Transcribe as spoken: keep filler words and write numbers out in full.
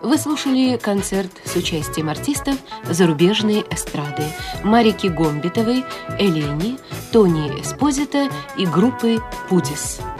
Вы слушали концерт с участием артистов зарубежной эстрады Марики Гомбитовой, Элени, Тони Эспозито и группы «Пудис».